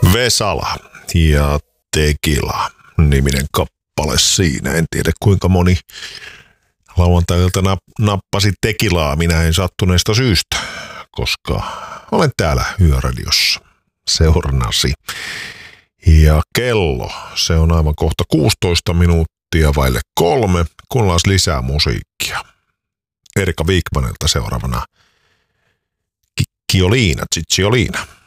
Vesala ja Tekila niminen kappale siinä. En tiedä kuinka moni lauantailta nappasi Tekilaa. Minä en sattuneesta syystä, koska olen täällä Yöradiossa seurannasi. Ja kello, se on aivan kohta 16 minuuttia vaille 3, kuunnellaan lisää musiikkia. Erika Wikmanilta seuraavana Cicciolina.